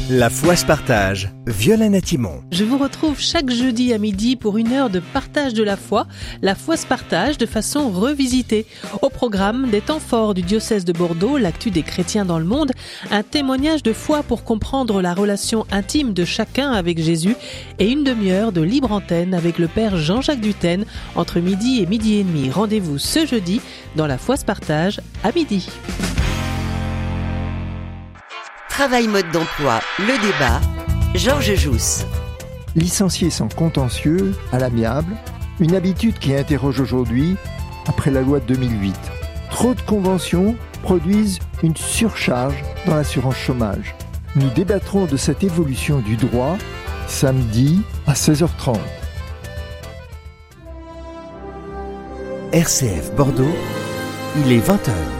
La foi se partage. Violaine Timon. Je vous retrouve chaque jeudi à midi pour une heure de partage de la foi. La foi se partage de façon revisitée. Au programme, des temps forts du diocèse de Bordeaux, l'actu des chrétiens dans le monde, un témoignage de foi pour comprendre la relation intime de chacun avec Jésus et une demi-heure de libre antenne avec le père Jean-Jacques Dutène entre midi et midi et demi. Rendez-vous ce jeudi dans La foi se partage à midi. Travail mode d'emploi, le débat, Georges Jousse. Licencier sans contentieux, à l'amiable, une habitude qui interroge aujourd'hui après la loi de 2008. Trop de conventions produisent une surcharge dans l'assurance chômage. Nous débattrons de cette évolution du droit samedi à 16h30. RCF Bordeaux, il est 20h.